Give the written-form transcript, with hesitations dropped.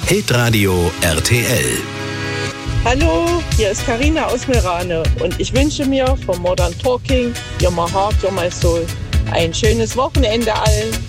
Hitradio RTL. Hallo, hier ist Karina aus Meerane und ich wünsche mir vom Modern Talking, You're My Heart, You're My Soul ein schönes Wochenende allen.